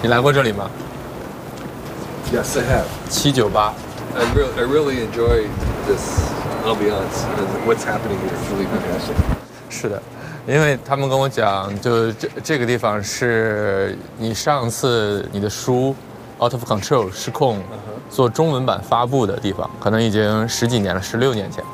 你来过这里吗？ Yes, I have. 798。 I really enjoy this ambiance and what's happening here. It's really fantastic. 是的，因为他们跟我讲，就这个地方是你上次你的书《Out of Control》失控做中文版发布的地方，可能已经10几年了，16年前。